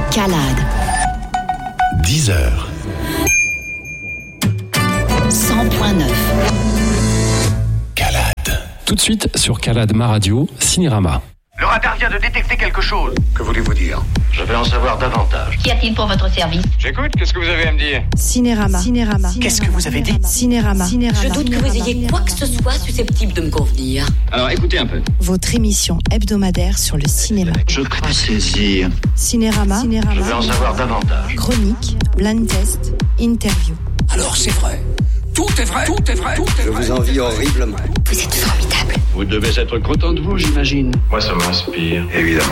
Calade. 10h. 100.9. Calade. Tout de suite sur Calade, ma radio, Cinérama. Le radar vient de détecter quelque chose. Que voulez-vous dire? Je veux en savoir davantage. Qu'y a-t-il pour votre service? J'écoute, qu'est-ce que vous avez à me dire? Cinérama. Qu'est-ce que vous avez dit? Cinérama. Je doute que vous ayez quoi que ce soit susceptible de me convenir. Alors écoutez un peu. Votre émission hebdomadaire sur le cinéma. Je crois saisir. Cinérama. Je veux en savoir davantage. Chronique, blind test, interview. Alors c'est vrai. Tout est vrai. Tout est vrai. Je vous envie horriblement. Vous êtes formidable. Vous devez être content de vous, j'imagine. Moi, ça m'inspire. Évidemment.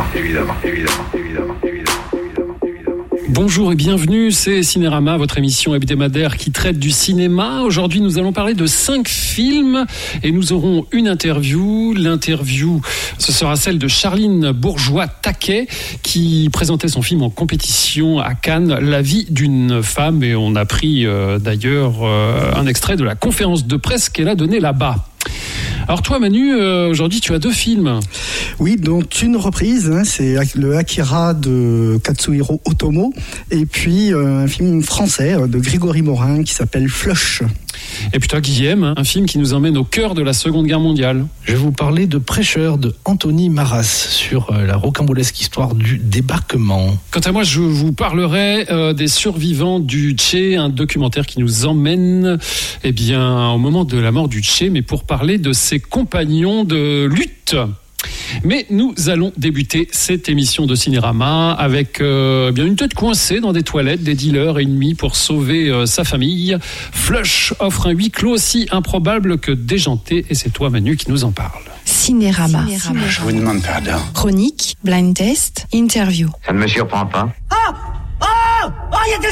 Bonjour et bienvenue, c'est Cinérama, votre émission hebdomadaire qui traite du cinéma. Aujourd'hui, nous allons parler de 5 films et nous aurons une interview. L'interview, ce sera celle de Charline Bourgeois-Taquet qui présentait son film en compétition à Cannes, La vie d'une femme. Et on a pris d'ailleurs un extrait de la conférence de presse qu'elle a donnée là-bas. Alors toi Manu, aujourd'hui tu as 2 films. Oui, dont une reprise, c'est le Akira de Katsuhiro Otomo, et puis un film français de Grégory Morin qui s'appelle Flush. Et puis toi Guillaume, un film qui nous emmène au cœur de la Seconde Guerre mondiale. Je vais vous parler de Prêcheur de Anthony Maras sur la rocambolesque histoire du débarquement. Quant à moi, je vous parlerai des survivants du Tché, un documentaire qui nous emmène au moment de la mort du Tché, mais pour parler de ses compagnons de lutte. Mais nous allons débuter cette émission de Cinérama avec une tête coincée dans des toilettes, des dealers ennemis pour sauver sa famille. Flush offre un huis clos aussi improbable que déjanté, et c'est toi Manu qui nous en parle. Cinérama. Je vous demande pardon. Chronique, blind test, interview. Ça ne me surprend pas. Il y a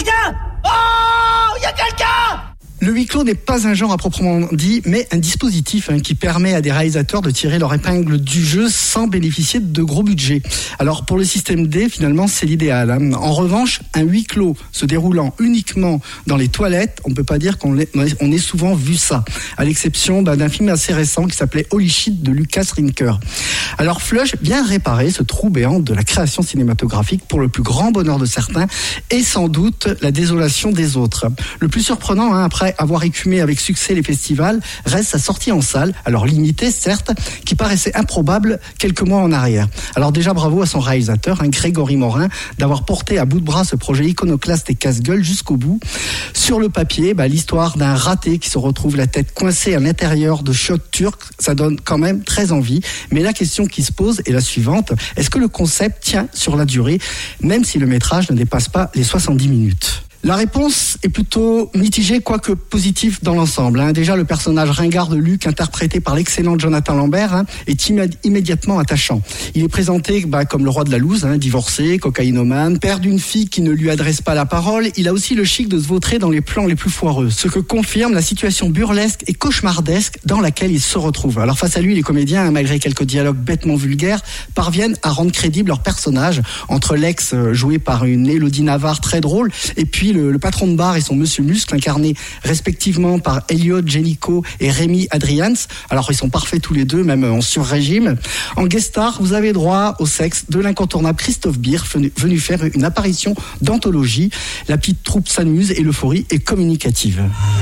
quelqu'un! Le huis clos n'est pas un genre à proprement dit, mais un dispositif qui permet à des réalisateurs de tirer leur épingle du jeu sans bénéficier de gros budgets. Alors pour le système D, finalement, c'est l'idéal. En revanche, un huis clos se déroulant uniquement dans les toilettes, on ne peut pas dire qu'on ait souvent vu ça, à l'exception d'un film assez récent qui s'appelait Holy Shit de Lucas Rinker. Alors Flush vient réparer ce trou béant de la création cinématographique pour le plus grand bonheur de certains et sans doute la désolation des autres. Le plus surprenant, après avoir écumé avec succès les festivals, reste sa sortie en salle, alors limitée certes, qui paraissait improbable quelques mois en arrière. Alors déjà bravo à son réalisateur, Grégory Morin, d'avoir porté à bout de bras ce projet iconoclaste et casse-gueule jusqu'au bout. Sur le papier, l'histoire d'un raté qui se retrouve la tête coincée à l'intérieur de chiottes turques, ça donne quand même très envie. Mais la question qui se pose est la suivante: est-ce que le concept tient sur la durée, même si le métrage ne dépasse pas les 70 minutes ? La réponse est plutôt mitigée, quoique positive dans l'ensemble. Déjà, le personnage ringard de Luc, interprété par l'excellent Jonathan Lambert, est immédiatement attachant. Il est présenté comme le roi de la loose, divorcé, cocaïnomane, père d'une fille qui ne lui adresse pas la parole. Il a aussi le chic de se vautrer dans les plans les plus foireux, ce que confirme la situation burlesque et cauchemardesque dans laquelle il se retrouve. Alors face à lui, les comédiens, malgré quelques dialogues bêtement vulgaires, parviennent à rendre crédible leur personnage, entre l'ex joué par une Élodie Navarre très drôle, et puis le patron de bar et son monsieur Muscle, incarné respectivement par Elliot Jellicoe et Rémi Adrians. Alors ils sont parfaits tous les deux, même en sur-régime. En guest star, vous avez droit au sexe de l'incontournable Christophe Beer, venu faire une apparition d'anthologie. La petite troupe s'amuse et l'euphorie est communicative.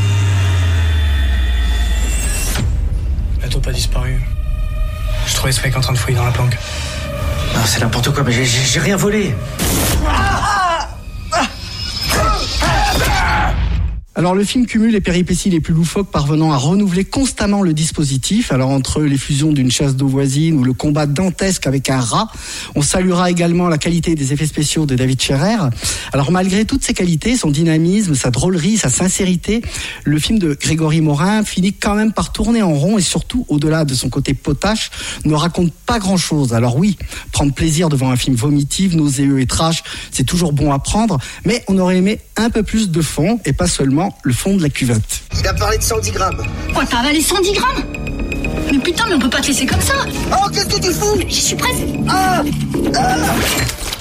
La taupe a disparu. Je trouvais ce mec en train de fouiller dans la planque. Non, c'est n'importe quoi, mais j'ai rien volé. Alors le film cumule les péripéties les plus loufoques, parvenant à renouveler constamment le dispositif. Alors entre l'effusion d'une chasse d'eau voisine ou le combat dantesque avec un rat, on saluera également la qualité des effets spéciaux de David Scherer. Alors malgré toutes ces qualités, son dynamisme, sa drôlerie, sa sincérité, le film de Grégory Morin finit quand même par tourner en rond et surtout, au-delà de son côté potache, ne raconte pas grand-chose. Alors oui, prendre plaisir devant un film vomitif, nauséeux et trash, c'est toujours bon à prendre, mais on aurait aimé un peu plus de fond et pas seulement le fond de la cuvette. Il a parlé de 110 grammes. Quoi, t'as avalé 110 grammes? Mais putain, mais on peut pas te laisser comme ça. Oh, qu'est-ce que tu fous? J'y suis presque.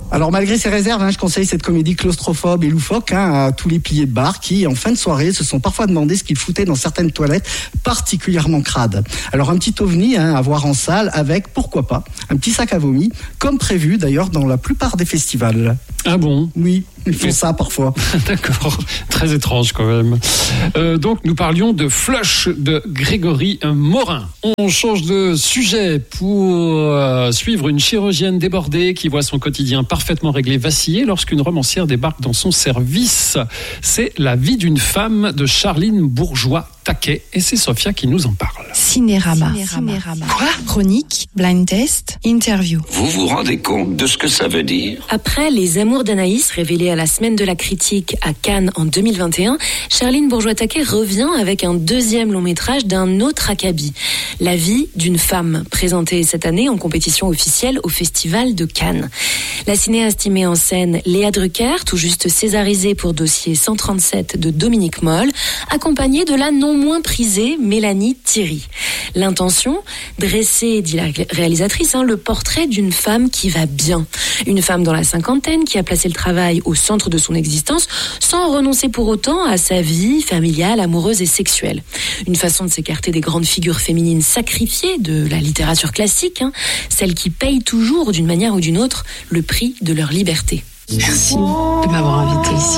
Alors malgré ces réserves, je conseille cette comédie claustrophobe et loufoque à tous les piliers de bar qui, en fin de soirée, se sont parfois demandé ce qu'ils foutaient dans certaines toilettes particulièrement crades. Alors un petit ovni à voir en salle avec, pourquoi pas, un petit sac à vomi, comme prévu d'ailleurs dans la plupart des festivals. Ah bon ? Oui, ils font ça parfois. D'accord, très étrange quand même. Donc nous parlions de Flush de Grégory Morin. On change de sujet pour suivre une chirurgienne débordée qui voit son quotidien parfaitement réglé vaciller lorsqu'une romancière débarque dans son service. C'est La vie d'une femme de Charline Bourgeois-Taquet et c'est Sophia qui nous en parle. Cinérama. Quoi ? Chronique, blind test, interview. Vous vous rendez compte de ce que ça veut dire ? Après Les Amours d'Anaïs, révélé à la Semaine de la Critique à Cannes en 2021, Charline Bourgeois-Taquet revient avec un deuxième long métrage d'un autre acabit, La vie d'une femme, présenté cette année en compétition officielle au Festival de Cannes. La cinéaste y met en scène Léa Drucker, tout juste césarisée pour dossier 137 de Dominique Moll, accompagnée de la non moins prisée Mélanie Thierry. L'intention, dresser, dit la réalisatrice, le portrait d'une femme qui va bien. Une femme dans la cinquantaine qui a placé le travail au centre de son existence sans renoncer pour autant à sa vie familiale, amoureuse et sexuelle. Une façon de s'écarter des grandes figures féminines sacrifiées de la littérature classique, celles qui payent toujours d'une manière ou d'une autre le prix de leur liberté. Merci de m'avoir invité ici.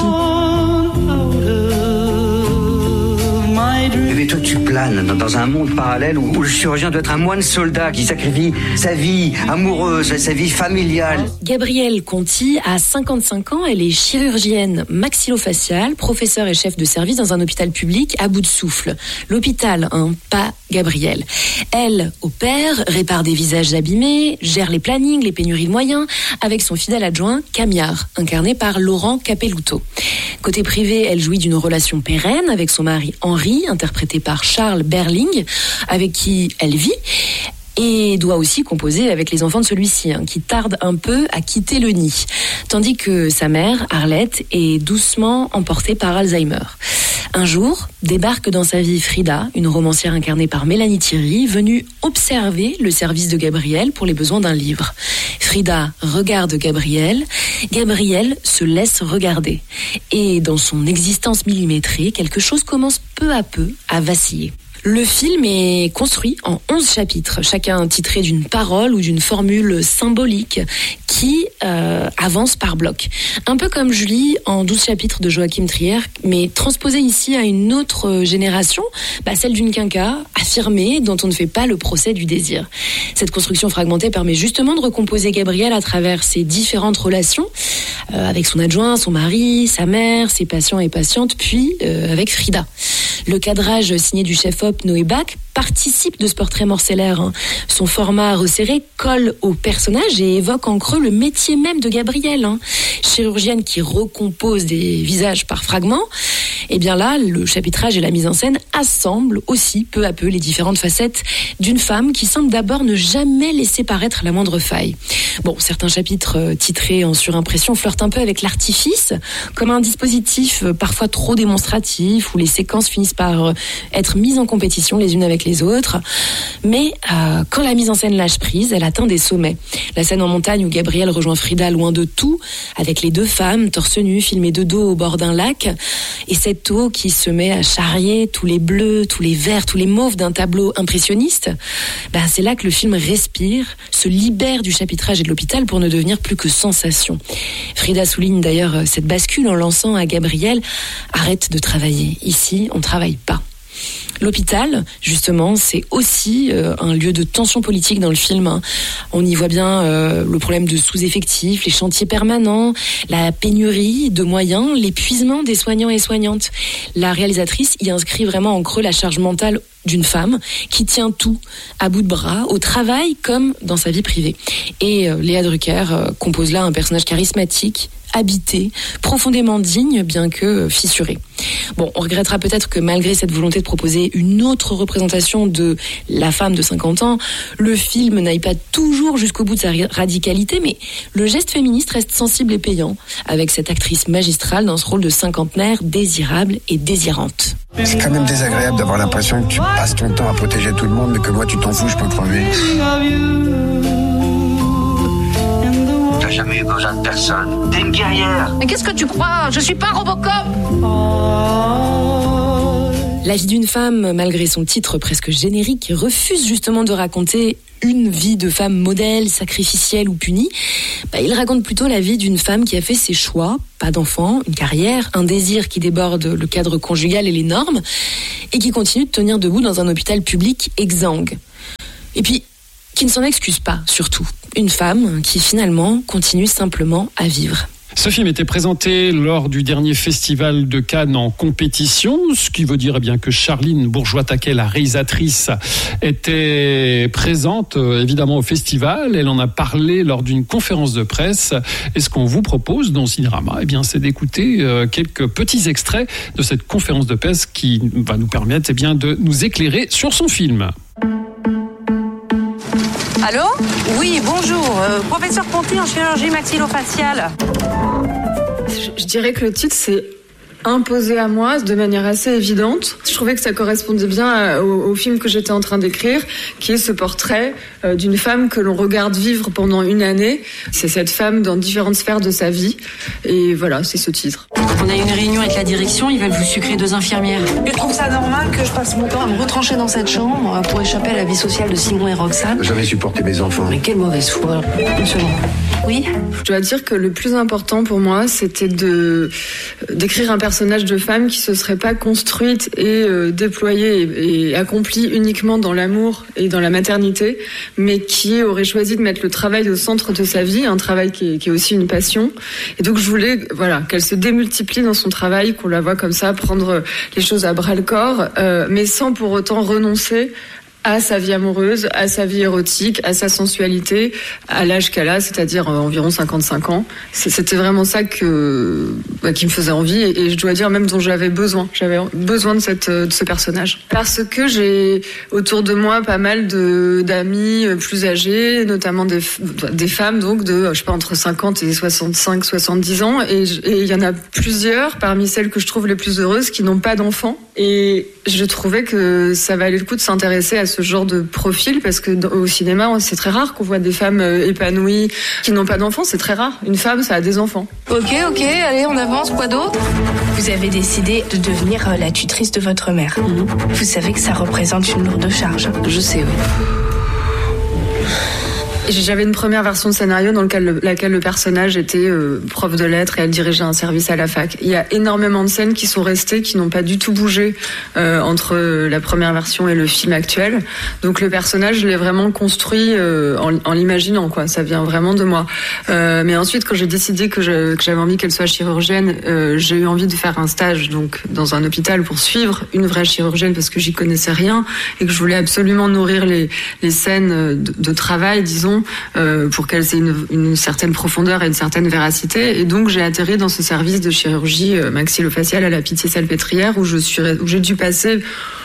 Mais toi, tu planes dans un monde parallèle où le chirurgien doit être un moine soldat qui sacrifie sa vie amoureuse, sa vie familiale. Gabrielle Conti a 55 ans, elle est chirurgienne maxillofaciale, professeure et chef de service dans un hôpital public à bout de souffle. L'hôpital, pas Gabrielle. Elle opère, répare des visages abîmés, gère les plannings, les pénuries de moyens, avec son fidèle adjoint Camiard, incarné par Laurent Capelluto. Côté privé, elle jouit d'une relation pérenne avec son mari Henri, interprété par Charles Berling, avec qui elle vit, et doit aussi composer avec les enfants de celui-ci, qui tarde un peu à quitter le nid. Tandis que sa mère, Arlette, est doucement emportée par Alzheimer. Un jour, débarque dans sa vie Frida, une romancière incarnée par Mélanie Thierry, venue observer le service de Gabrielle pour les besoins d'un livre. Frida regarde Gabrielle, Gabrielle se laisse regarder. Et dans son existence millimétrée, quelque chose commence peu à peu à vaciller. Le film est construit en 11 chapitres, chacun titré d'une parole ou d'une formule symbolique qui avance par bloc. Un peu comme Julie en 12 chapitres de Joachim Trier, mais transposé ici à une autre génération, celle d'une quinca affirmée dont on ne fait pas le procès du désir. Cette construction fragmentée permet justement de recomposer Gabrielle à travers ses différentes relations, avec son adjoint, son mari, sa mère, ses patients et patientes, puis avec Frida. Le cadrage signé du chef-op Noé Bach participe de ce portrait morcellaire. Son format resserré colle au personnage et évoque en creux le métier même de Gabrielle. Chirurgienne qui recompose des visages par fragments. Et bien là, le chapitrage et la mise en scène assemblent aussi peu à peu les différentes facettes d'une femme qui semble d'abord ne jamais laisser paraître la moindre faille. Bon, certains chapitres titrés en surimpression flirtent un peu avec l'artifice, comme un dispositif parfois trop démonstratif où les séquences finissent par être mises en compétition les unes avec les autres. Mais quand la mise en scène lâche prise, elle atteint des sommets. La scène en montagne où Gabrielle rejoint Frida loin de tout, avec les deux femmes torse nu filmées de dos au bord d'un lac, et cette eau qui se met à charrier tous les bleus, tous les verts, tous les mauves d'un tableau impressionniste, c'est là que le film respire, se libère du chapitrage et de l'hôpital pour ne devenir plus que sensation. Frida souligne d'ailleurs cette bascule en lançant à Gabrielle « Arrête de travailler, ici on travaille pas ». L'hôpital, justement, c'est aussi un lieu de tension politique dans le film. On y voit bien le problème de sous-effectifs, les chantiers permanents, la pénurie de moyens, l'épuisement des soignants et soignantes. La réalisatrice y inscrit vraiment en creux la charge mentale d'une femme qui tient tout à bout de bras, au travail comme dans sa vie privée. Et Léa Drucker compose là un personnage charismatique, habité, profondément digne, bien que fissuré. Bon, on regrettera peut-être que malgré cette volonté de proposer une autre représentation de la femme de 50 ans, le film n'aille pas toujours jusqu'au bout de sa radicalité, mais le geste féministe reste sensible et payant, avec cette actrice magistrale dans ce rôle de cinquantenaire désirable et désirante. C'est quand même désagréable d'avoir l'impression que tu passes ton temps à protéger tout le monde, mais que moi tu t'en fous, je peux crever. T'as jamais eu besoin de personne. T'es une guerrière. Mais qu'est-ce que tu crois? Je suis pas Robocop. La vie d'une femme, malgré son titre presque générique, refuse justement de raconter une vie de femme modèle, sacrificielle ou punie. Il raconte plutôt la vie d'une femme qui a fait ses choix, pas d'enfant, une carrière, un désir qui déborde le cadre conjugal et les normes, et qui continue de tenir debout dans un hôpital public exsangue. Et puis, qui ne s'en excuse pas, surtout. Une femme qui finalement continue simplement à vivre. Ce film était présenté lors du dernier festival de Cannes en compétition, ce qui veut dire que Charline Bourgeois-Taquet, la réalisatrice, était présente évidemment au festival. Elle en a parlé lors d'une conférence de presse. Et ce qu'on vous propose dans Cinérama, c'est d'écouter quelques petits extraits de cette conférence de presse qui va nous permettre de nous éclairer sur son film. Allô ? Oui, bonjour. Professeur Ponty en chirurgie maxillofaciale. Je dirais que le titre, c'est imposé à moi de manière assez évidente. Je trouvais que ça correspondait bien au film que j'étais en train d'écrire, qui est ce portrait d'une femme que l'on regarde vivre pendant une année. C'est cette femme dans différentes sphères de sa vie. Et voilà, c'est ce titre. On a eu une réunion avec la direction, ils veulent vous sucrer 2 infirmières. Je trouve ça normal que je passe mon temps à me retrancher dans cette chambre pour échapper à la vie sociale de Simon et Roxane. J'avais supporté mes enfants. Mais quelle mauvaise foi. Une seconde. Oui ? Je dois dire que le plus important pour moi, c'était d'écrire un personnage de femme qui se serait pas construite et déployée et accomplie uniquement dans l'amour et dans la maternité, mais qui aurait choisi de mettre le travail au centre de sa vie, un travail qui est aussi une passion. Et donc je voulais qu'elle se démultiplie dans son travail, qu'on la voit comme ça prendre les choses à bras-le-corps, mais sans pour autant renoncer à sa vie amoureuse, à sa vie érotique, à sa sensualité, à l'âge qu'elle a, c'est-à-dire environ 55 ans. C'était vraiment ça qui me faisait envie et je dois dire même dont j'avais besoin. J'avais besoin de ce personnage. Parce que j'ai autour de moi pas mal d'amis plus âgés, notamment des femmes donc de, entre 50 et 65, 70 ans. Et il y en a plusieurs parmi celles que je trouve les plus heureuses qui n'ont pas d'enfants. Et je trouvais que ça valait le coup de s'intéresser à ce genre de profil parce que au cinéma, c'est très rare qu'on voit des femmes épanouies qui n'ont pas d'enfants. C'est très rare. Une femme, ça a des enfants. Ok, allez, on avance. Quoi d'autre ? Vous avez décidé de devenir la tutrice de votre mère. Vous savez que ça représente une lourde charge. Je sais, oui. J'avais une première version de scénario dans laquelle le personnage était prof de lettres et elle dirigeait un service à la fac. Il y a énormément de scènes qui sont restées, qui n'ont pas du tout bougé entre la première version et le film actuel. Donc le personnage, je l'ai vraiment construit en l'imaginant, quoi. Ça vient vraiment de moi. Mais ensuite, quand j'ai décidé que j'avais envie qu'elle soit chirurgienne, j'ai eu envie de faire un stage donc dans un hôpital pour suivre une vraie chirurgienne parce que j'y connaissais rien et que je voulais absolument nourrir les scènes de travail, disons, pour qu'elles aient une certaine profondeur et une certaine véracité. Et donc, j'ai atterri dans ce service de chirurgie maxillofaciale à la Pitié-Salpêtrière où j'ai dû passer...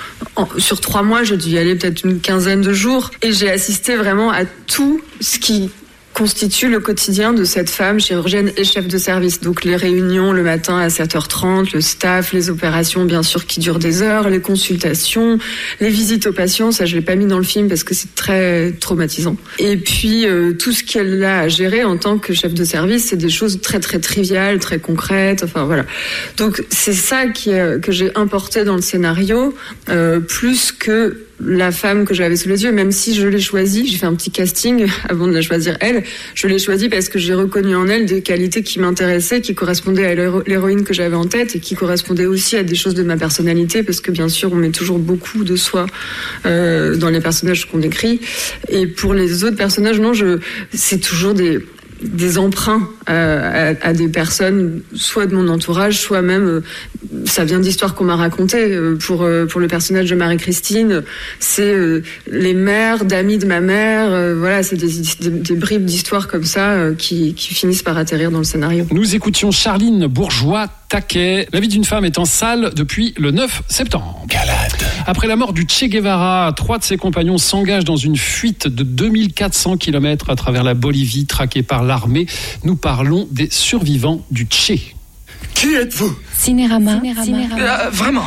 Sur 3 mois, j'ai dû y aller peut-être une quinzaine de jours. Et j'ai assisté vraiment à tout ce qui constitue le quotidien de cette femme chirurgienne et chef de service. Donc les réunions le matin à 7h30, le staff, les opérations bien sûr qui durent des heures, les consultations, les visites aux patients, ça je l'ai pas mis dans le film parce que c'est très traumatisant. Et puis tout ce qu'elle a à gérer en tant que chef de service, c'est des choses très très triviales, très concrètes, enfin voilà. Donc c'est ça que j'ai importé dans le scénario, plus que la femme que j'avais sous les yeux, même si je l'ai choisie, j'ai fait un petit casting avant de la choisir elle, je l'ai choisie parce que j'ai reconnu en elle des qualités qui m'intéressaient, qui correspondaient à l'héroïne que j'avais en tête et qui correspondaient aussi à des choses de ma personnalité parce que bien sûr on met toujours beaucoup de soi dans les personnages qu'on écrit et pour les autres personnages non, c'est toujours des emprunts à des personnes, soit de mon entourage, soit même, ça vient d'histoires qu'on m'a racontées. Pour le personnage de Marie-Christine, c'est les mères d'amis de ma mère. Voilà, c'est des bribes d'histoires comme ça qui finissent par atterrir dans le scénario. Nous écoutions Charline Bourgeois-Taquet. La vie d'une femme est en salle depuis le 9 septembre. Galade. Après la mort du Che Guevara, 3 de ses compagnons s'engagent dans une fuite de 2400 km à travers la Bolivie, traqués par l'armée. Nous parlons des survivants du Che. Qui êtes-vous ? Cinérama. Vraiment ?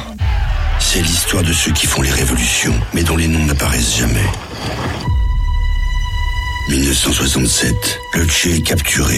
C'est l'histoire de ceux qui font les révolutions, mais dont les noms n'apparaissent jamais. 1967, le Che est capturé.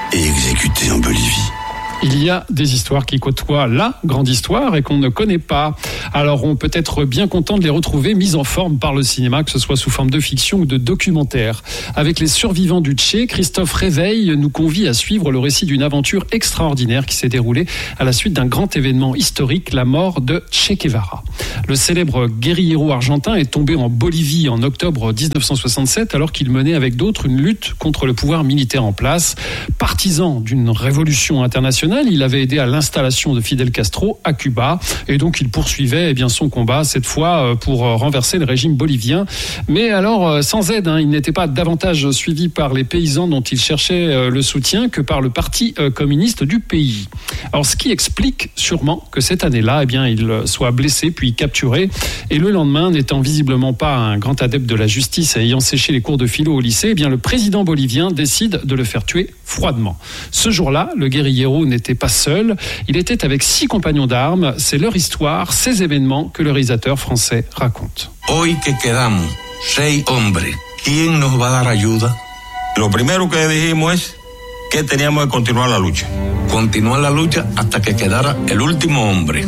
et exécuté en Bolivie. Il y a des histoires qui côtoient la grande histoire et qu'on ne connaît pas. Alors on peut être bien content de les retrouver mises en forme par le cinéma, que ce soit sous forme de fiction ou de documentaire. Avec Les Survivants du Che, Christophe Réveil nous convie à suivre le récit d'une aventure extraordinaire qui s'est déroulée à la suite d'un grand événement historique, la mort de Che Guevara. Le célèbre guérillero argentin est tombé en Bolivie en octobre 1967 alors qu'il menait avec d'autres une lutte contre le pouvoir militaire en place. Partisan d'une révolution internationale, il avait aidé à l'installation de Fidel Castro à Cuba et donc il poursuivait son combat, cette fois pour renverser le régime bolivien. Mais alors, sans aide, il n'était pas davantage suivi par les paysans dont il cherchait le soutien que par le parti communiste du pays. Alors, ce qui explique sûrement que cette année-là, il soit blessé puis capturé et le lendemain, n'étant visiblement pas un grand adepte de la justice et ayant séché les cours de philo au lycée, le président bolivien décide de le faire tuer froidement. Ce jour-là, le guérillero n'était pas seul, il était avec 6 compagnons d'armes. C'est leur histoire, ces événements que le réalisateur français raconte. Hoy que quedamos 6 hombres, ¿quién nos va a dar ayuda? Lo primero que dijimos es que teníamos que continuar la lucha. Continuar la lucha hasta que quedara el último hombre.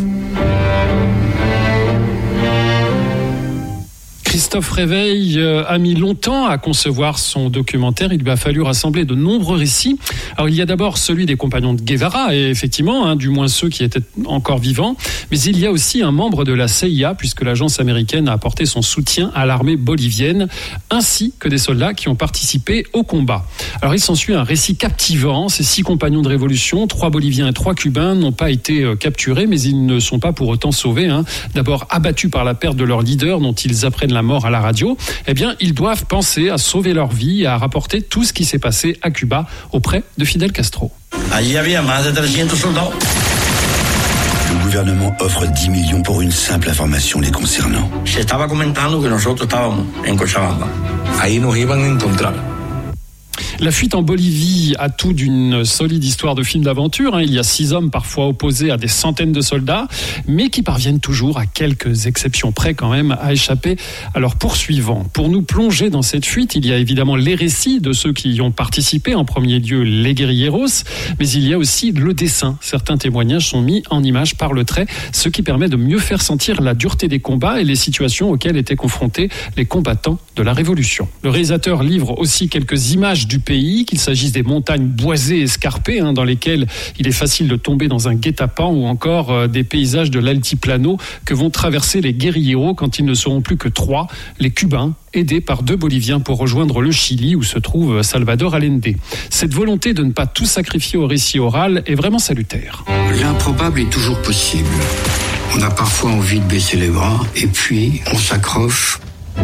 Christophe Réveil a mis longtemps à concevoir son documentaire. Il lui a fallu rassembler de nombreux récits. Alors, il y a d'abord celui des compagnons de Guevara, et effectivement, du moins ceux qui étaient encore vivants. Mais il y a aussi un membre de la CIA, puisque l'agence américaine a apporté son soutien à l'armée bolivienne, ainsi que des soldats qui ont participé au combat. Alors, il s'ensuit un récit captivant. Ces 6 compagnons de révolution, 3 Boliviens et 3 Cubains, n'ont pas été capturés, mais ils ne sont pas pour autant sauvés. D'abord abattus par la perte de leur leader, dont ils apprennent la mort à la radio, ils doivent penser à sauver leur vie et à rapporter tout ce qui s'est passé à Cuba auprès de Fidel Castro. Allí había más de 300 soldados. Le gouvernement offre 10 millions pour une simple information les concernant. Se estaba comentando que nosotros estábamos en Cochabamba. Ahí nos iban a encontrar. La fuite en Bolivie a tout d'une solide histoire de film d'aventure. Il y a 6 hommes parfois opposés à des centaines de soldats, mais qui parviennent toujours, à quelques exceptions près quand même, à échapper à leurs poursuivants. Pour nous plonger dans cette fuite, il y a évidemment les récits de ceux qui y ont participé, en premier lieu les guérilleros, mais il y a aussi le dessin. Certains témoignages sont mis en image par le trait, ce qui permet de mieux faire sentir la dureté des combats et les situations auxquelles étaient confrontés les combattants de la Révolution. Le réalisateur livre aussi quelques images du pays, qu'il s'agisse des montagnes boisées et escarpées, dans lesquelles il est facile de tomber dans un guet-apens, ou encore des paysages de l'altiplano que vont traverser les guérilleros quand ils ne seront plus que 3, les Cubains, aidés par 2 Boliviens pour rejoindre le Chili où se trouve Salvador Allende. Cette volonté de ne pas tout sacrifier au récit oral est vraiment salutaire. L'improbable est toujours possible. On a parfois envie de baisser les bras et puis on s'accroche.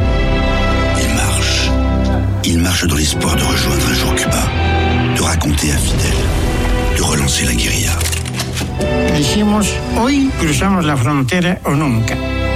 Il marche dans l'espoir de rejoindre un jour Cuba, de raconter à Fidel, de relancer la guérilla. Dijimos, hoy cruzamos la frontera o nunca.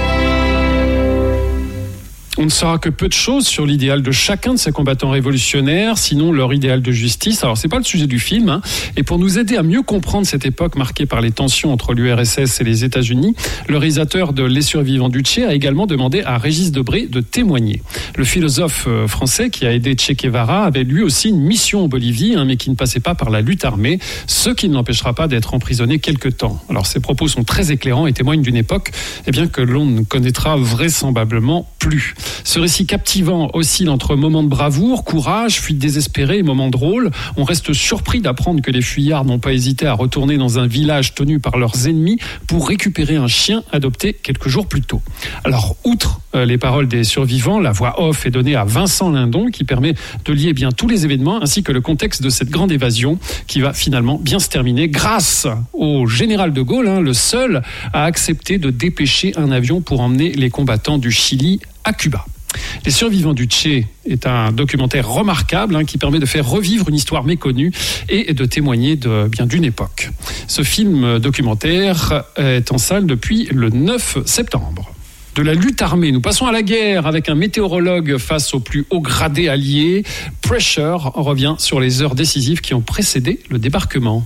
On ne saura que peu de choses sur l'idéal de chacun de ces combattants révolutionnaires, sinon leur idéal de justice. Alors, c'est pas le sujet du film, Et pour nous aider à mieux comprendre cette époque marquée par les tensions entre l'URSS et les États-Unis, le réalisateur de Les Survivants du Che a également demandé à Régis Debray de témoigner. Le philosophe français qui a aidé Che Guevara avait lui aussi une mission en Bolivie, mais qui ne passait pas par la lutte armée, ce qui ne l'empêchera pas d'être emprisonné quelque temps. Alors, ses propos sont très éclairants et témoignent d'une époque que l'on ne connaîtra vraisemblablement plus. Ce récit captivant oscille entre moments de bravoure, courage, fuite désespérée et moments drôles. On reste surpris d'apprendre que les fuyards n'ont pas hésité à retourner dans un village tenu par leurs ennemis pour récupérer un chien adopté quelques jours plus tôt. Alors, outre les paroles des survivants, la voix off est donnée à Vincent Lindon qui permet de lier bien tous les événements ainsi que le contexte de cette grande évasion qui va finalement bien se terminer grâce au général de Gaulle, le seul à accepter de dépêcher un avion pour emmener les combattants du Chili à Cuba. Les Survivants du Che est un documentaire remarquable qui permet de faire revivre une histoire méconnue et de témoigner d'une époque. Ce film documentaire est en salle depuis le 9 septembre. De la lutte armée, nous passons à la guerre avec un météorologue face aux plus hauts gradés alliés. Pressure revient sur les heures décisives qui ont précédé le débarquement.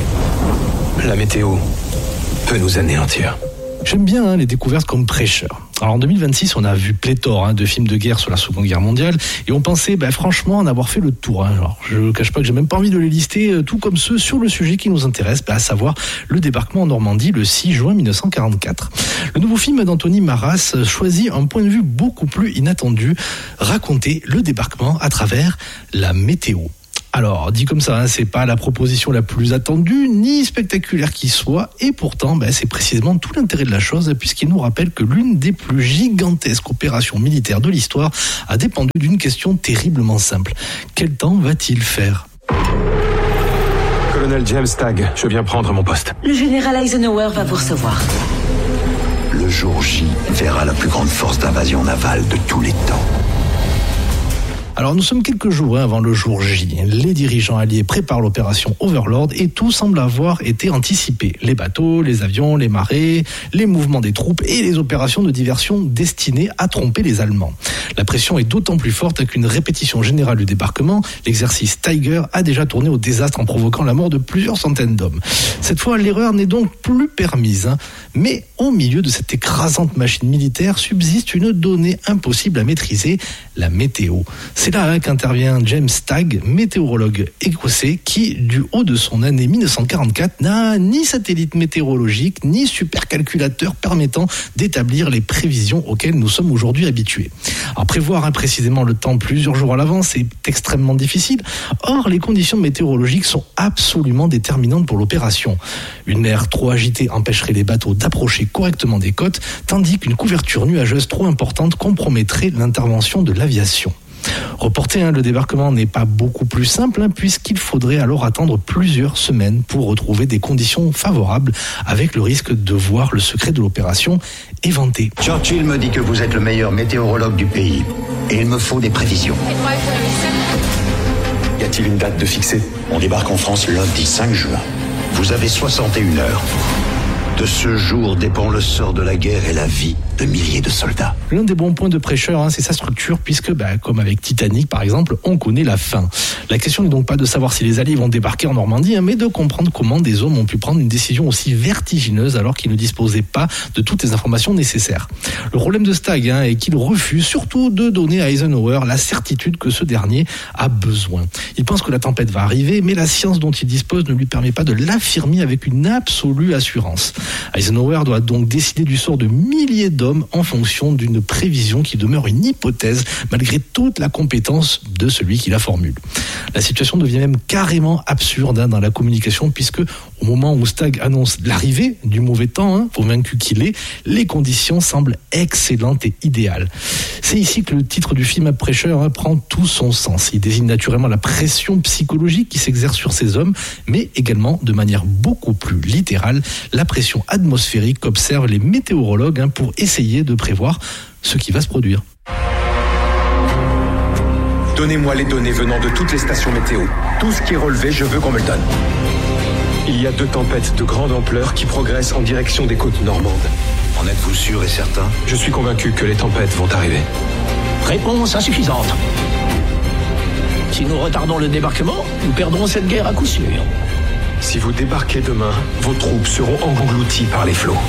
La météo peut nous anéantir. J'aime bien les découvertes comme Pressure. Alors en 2026, on a vu pléthore de films de guerre sur la Seconde Guerre mondiale et on pensait franchement en avoir fait le tour. Alors, je ne cache pas que j'ai même pas envie de les lister, tout comme ceux sur le sujet qui nous intéresse, à savoir le débarquement en Normandie le 6 juin 1944. Le nouveau film d'Anthony Maras choisit un point de vue beaucoup plus inattendu, raconter le débarquement à travers la météo. Alors, dit comme ça, c'est pas la proposition la plus attendue, ni spectaculaire qui soit, et pourtant, c'est précisément tout l'intérêt de la chose, puisqu'il nous rappelle que l'une des plus gigantesques opérations militaires de l'histoire a dépendu d'une question terriblement simple. Quel temps va-t-il faire ? Colonel James Stagg, je viens prendre mon poste. Le général Eisenhower va vous recevoir. Le jour J verra la plus grande force d'invasion navale de tous les temps. Alors nous sommes quelques jours avant le jour J. Les dirigeants alliés préparent l'opération Overlord et tout semble avoir été anticipé. Les bateaux, les avions, les marées, les mouvements des troupes et les opérations de diversion destinées à tromper les Allemands. La pression est d'autant plus forte qu'une répétition générale du débarquement, l'exercice Tiger, a déjà tourné au désastre en provoquant la mort de plusieurs centaines d'hommes. Cette fois, l'erreur n'est donc plus permise. Mais au milieu de cette écrasante machine militaire subsiste une donnée impossible à maîtriser, la météo. C'est là qu'intervient James Stagg, météorologue écossais, qui, du haut de son année 1944, n'a ni satellite météorologique, ni supercalculateur permettant d'établir les prévisions auxquelles nous sommes aujourd'hui habitués. Alors prévoir précisément le temps plusieurs jours à l'avance est extrêmement difficile. Or, les conditions météorologiques sont absolument déterminantes pour l'opération. Une mer trop agitée empêcherait les bateaux d'approcher correctement des côtes, tandis qu'une couverture nuageuse trop importante compromettrait l'intervention de l'aviation. Reporter le débarquement n'est pas beaucoup plus simple puisqu'il faudrait alors attendre plusieurs semaines pour retrouver des conditions favorables avec le risque de voir le secret de l'opération éventé. Churchill me dit que vous êtes le meilleur météorologue du pays et il me faut des prévisions. Y a-t-il une date de fixée ? On débarque en France lundi 5 juin. Vous avez 61 heures. De ce jour dépend le sort de la guerre et la vie de milliers de soldats. L'un des bons points de Prêcheur, c'est sa structure, puisque, comme avec Titanic par exemple, on connaît la fin. La question n'est donc pas de savoir si les Alliés vont débarquer en Normandie, mais de comprendre comment des hommes ont pu prendre une décision aussi vertigineuse alors qu'ils ne disposaient pas de toutes les informations nécessaires. Le problème de Stagg est qu'il refuse surtout de donner à Eisenhower la certitude que ce dernier a besoin. Il pense que la tempête va arriver, mais la science dont il dispose ne lui permet pas de l'affirmer avec une absolue assurance. Eisenhower doit donc décider du sort de milliers d'hommes en fonction d'une prévision qui demeure une hypothèse malgré toute la compétence de celui qui la formule. La situation devient même carrément absurde dans la communication puisque au moment où Stagg annonce l'arrivée du mauvais temps, convaincu qu'il est, les conditions semblent excellentes et idéales. C'est ici que le titre du film Prêcheur prend tout son sens. Il désigne naturellement la pression psychologique qui s'exerce sur ces hommes, mais également de manière beaucoup plus littérale, la pression atmosphérique qu'observent les météorologues pour essayer de prévoir ce qui va se produire. Donnez-moi les données venant de toutes les stations météo. Tout ce qui est relevé, je veux qu'on me le donne. Il y a 2 tempêtes de grande ampleur qui progressent en direction des côtes normandes. En êtes-vous sûr et certain ? Je suis convaincu que les tempêtes vont arriver. Réponse insuffisante. Si nous retardons le débarquement, nous perdrons cette guerre à coup sûr. Si vous débarquez demain, vos troupes seront englouties par les flots.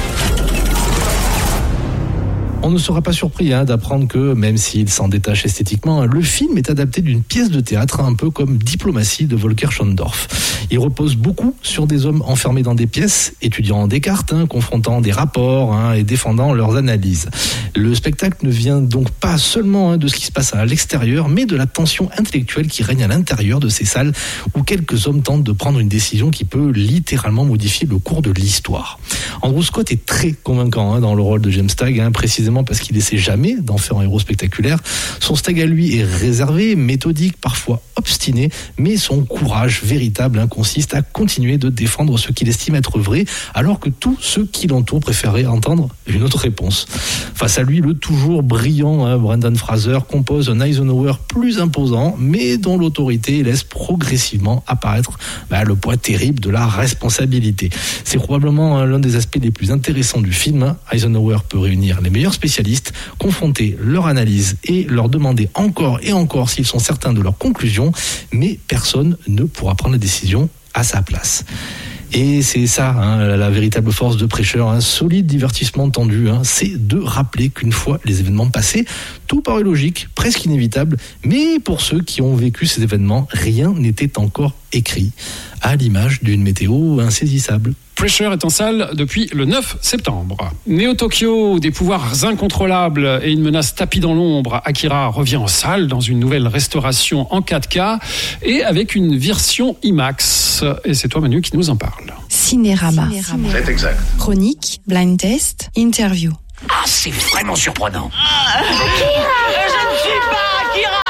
On ne sera pas surpris d'apprendre que, même s'il s'en détache esthétiquement, le film est adapté d'une pièce de théâtre, un peu comme Diplomatie de Volker Schondorf. Il repose beaucoup sur des hommes enfermés dans des pièces, étudiant Descartes, confrontant des rapports et défendant leurs analyses. Le spectacle ne vient donc pas seulement de ce qui se passe à l'extérieur, mais de la tension intellectuelle qui règne à l'intérieur de ces salles où quelques hommes tentent de prendre une décision qui peut littéralement modifier le cours de l'histoire. Andrew Scott est très convaincant dans le rôle de James Stagg, précisément parce qu'il n'essaie jamais d'en faire un héros spectaculaire. Son Stagg à lui est réservé, méthodique, parfois obstiné, mais son courage véritable consiste à continuer de défendre ce qu'il estime être vrai, alors que tous ceux qui l'entourent préféraient entendre une autre réponse. Face à lui, le toujours brillant Brendan Fraser compose un Eisenhower plus imposant, mais dont l'autorité laisse progressivement apparaître le poids terrible de la responsabilité. C'est probablement l'un des aspects les plus intéressants du film. Eisenhower peut réunir les meilleurs spécialistes, confronter leur analyse et leur demander encore et encore s'ils sont certains de leurs conclusions, mais personne ne pourra prendre la décision à sa place. Et c'est ça, la véritable force de Prêcheur, un solide divertissement tendu, c'est de rappeler qu'une fois les événements passés, tout paraît logique, presque inévitable, mais pour ceux qui ont vécu ces événements, rien n'était encore écrit, à l'image d'une météo insaisissable. Pressure est en salle depuis le 9 septembre. Néo Tokyo, des pouvoirs incontrôlables et une menace tapie dans l'ombre, Akira revient en salle dans une nouvelle restauration en 4K et avec une version IMAX. Et c'est toi Manu qui nous en parle. Cinérama. C'est exact. Chronique, blind test, interview. Ah, c'est vraiment surprenant. Akira, je ne suis pas Akira.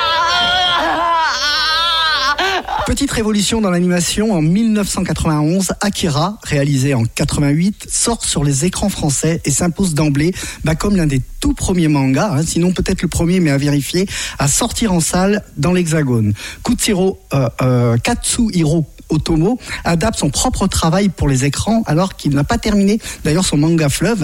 Petite révolution dans l'animation, en 1991, Akira, réalisé en 88, sort sur les écrans français et s'impose d'emblée comme l'un des tout premiers mangas, sinon peut-être le premier mais à vérifier, à sortir en salle dans l'Hexagone. Katsuhiro Otomo adapte son propre travail pour les écrans alors qu'il n'a pas terminé d'ailleurs son manga fleuve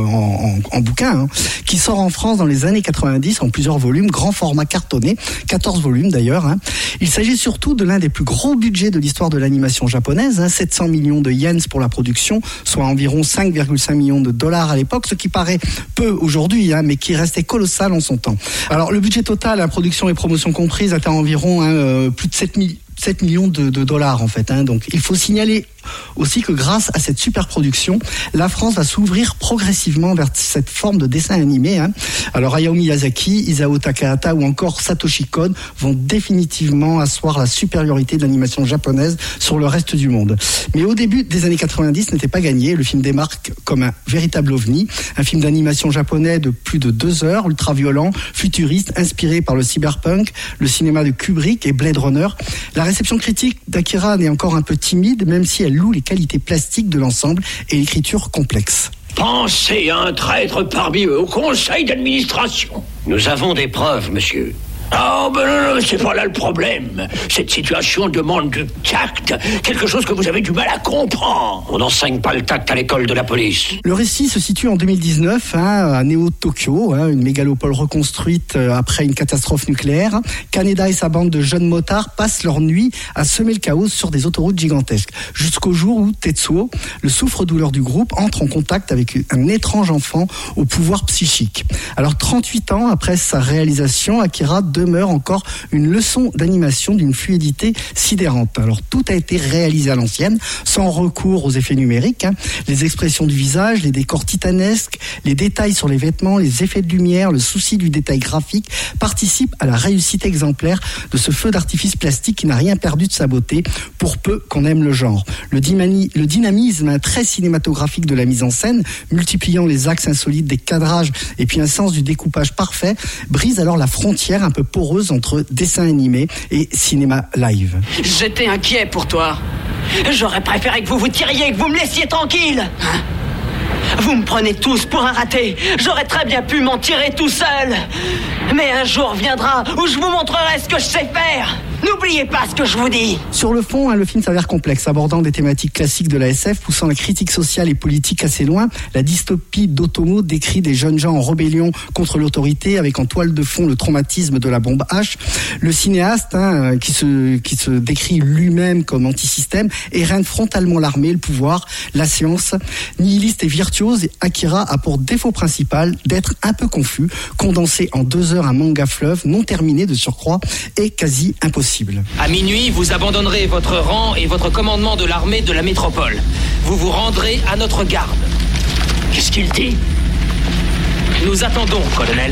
en bouquin qui sort en France dans les années 90 en plusieurs volumes, grand format cartonné, 14 volumes d'ailleurs. Il s'agit surtout de l'un des plus gros budgets de l'histoire de l'animation japonaise, 700 millions de yens pour la production, soit environ 5,5 millions de dollars à l'époque, ce qui paraît peu aujourd'hui, mais qui restait colossal en son temps. Alors le budget total, production et promotion comprises, atteint environ plus de 7 millions de dollars en fait. Donc il faut signaler aussi que grâce à cette super production, la France va s'ouvrir progressivement vers cette forme de dessin animé. Alors Hayao Miyazaki, Isao Takahata ou encore Satoshi Kon vont définitivement asseoir la supériorité de l'animation japonaise sur le reste du monde. Mais au début des années 90, ce n'était pas gagné. Le film démarque comme un véritable ovni, un film d'animation japonais de plus de 2 heures, ultra violent, futuriste, inspiré par le cyberpunk, le cinéma de Kubrick et Blade Runner. La réception critique d'Akira est encore un peu timide, même si elle loue les qualités plastiques de l'ensemble et l'écriture complexe. Pensez à un traître parmi eux au conseil d'administration. Nous avons des preuves, monsieur. Oh, ben non, c'est pas là le problème. Cette situation demande du tact, quelque chose que vous avez du mal à comprendre. On n'enseigne pas le tact à l'école de la police. Le récit se situe en 2019 à Néo Tokyo, une mégalopole reconstruite après une catastrophe nucléaire. Kaneda et sa bande de jeunes motards passent leur nuit à semer le chaos sur des autoroutes gigantesques, jusqu'au jour où Tetsuo, le souffre-douleur du groupe, entre en contact avec un étrange enfant au pouvoir psychique. Alors 38 ans après sa réalisation, Akira demeure encore une leçon d'animation d'une fluidité sidérante. Alors tout a été réalisé à l'ancienne, sans recours aux effets numériques. Les expressions du visage, les décors titanesques, les détails sur les vêtements, les effets de lumière, le souci du détail graphique participent à la réussite exemplaire de ce feu d'artifice plastique qui n'a rien perdu de sa beauté, pour peu qu'on aime le genre. Le dynamisme très cinématographique de la mise en scène, multipliant les axes insolites des cadrages et puis un sens du découpage parfait, brise alors la frontière un peu poreuse entre dessin animé et cinéma live. J'étais inquiet pour toi. J'aurais préféré que vous vous tiriez et que vous me laissiez tranquille. Vous me prenez tous pour un raté. J'aurais très bien pu m'en tirer tout seul. Mais un jour viendra où je vous montrerai ce que je sais faire. N'oubliez pas ce que je vous dis. Sur le fond, le film s'avère complexe, abordant des thématiques classiques de la SF, poussant la critique sociale et politique assez loin. La dystopie d'Otomo décrit des jeunes gens en rébellion contre l'autorité, avec en toile de fond le traumatisme de la bombe H. Le cinéaste, qui se décrit lui-même comme anti-système, éreinte frontalement l'armée, le pouvoir, la science. Nihiliste et virtuose, Akira a pour défaut principal d'être un peu confus, condensé en 2 heures un manga fleuve, non terminé de surcroît, et quasi impossible. À minuit, vous abandonnerez votre rang et votre commandement de l'armée de la métropole. Vous vous rendrez à notre garde. Qu'est-ce qu'il dit? Nous attendons, colonel.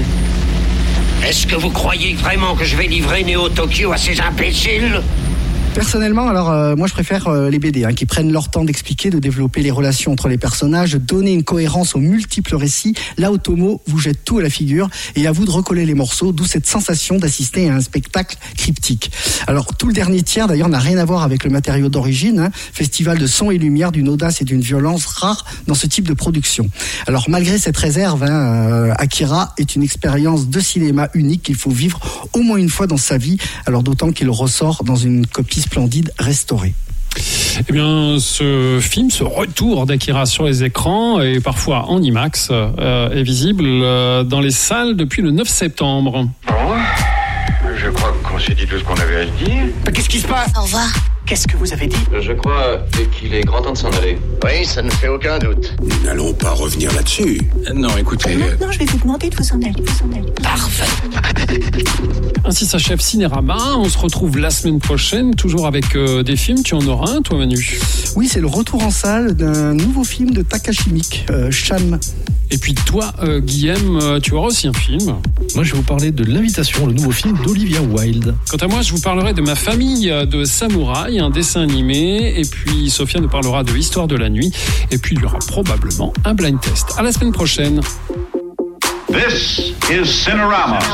Est-ce que vous croyez vraiment que je vais livrer Néo Tokyo à ces imbéciles? Personnellement, moi je préfère les BD qui prennent leur temps d'expliquer, de développer les relations entre les personnages, de donner une cohérence aux multiples récits. Là, Otomo vous jette tout à la figure et à vous de recoller les morceaux, d'où cette sensation d'assister à un spectacle cryptique. Alors tout le dernier tiers d'ailleurs n'a rien à voir avec le matériau d'origine, festival de son et lumière, d'une audace et d'une violence rare dans ce type de production. Alors malgré cette réserve, Akira est une expérience de cinéma unique qu'il faut vivre au moins une fois dans sa vie, alors d'autant qu'il ressort dans une copie splendide restaurée. Eh bien, ce film, ce retour d'Akira sur les écrans et parfois en IMAX est visible dans les salles depuis le 9 septembre. Bon, je crois qu'on s'est dit tout ce qu'on avait à se dire. Qu'est-ce qui se passe? Au revoir. Qu'est-ce que vous avez dit? Je crois qu'il est grand temps de s'en aller. Oui, ça ne fait aucun doute. Nous n'allons pas revenir là-dessus. Non, écoutez... Maintenant, je vais vous demander de vous en aller. Parfait. Ainsi s'achève Cinérama. On se retrouve la semaine prochaine, toujours avec des films. Tu en auras un, toi, Manu? Oui, c'est le retour en salle d'un nouveau film de Takashi Miike, Cham. Et puis toi, Guillaume, tu auras aussi un film. Moi, je vais vous parler de L'Invitation, le nouveau film d'Olivia Wilde. Quant à moi, je vous parlerai de Ma famille de samouraï, un dessin animé. Et puis Sophia nous parlera de Histoire de la nuit. Et puis il y aura probablement un blind test. À la semaine prochaine. This is Cinerama.